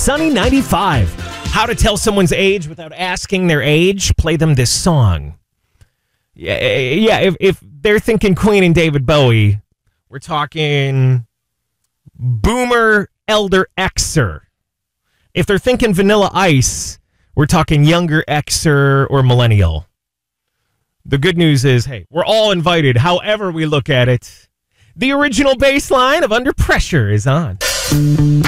Sunny 95. How to tell someone's age without asking their age? Play them this song. Yeah. If they're thinking Queen and David Bowie, we're talking Boomer, Elder Xer. If they're thinking Vanilla Ice, we're talking younger Xer or millennial. The good news is, hey, we're all invited, however we look at it. The original bass line of Under Pressure is on.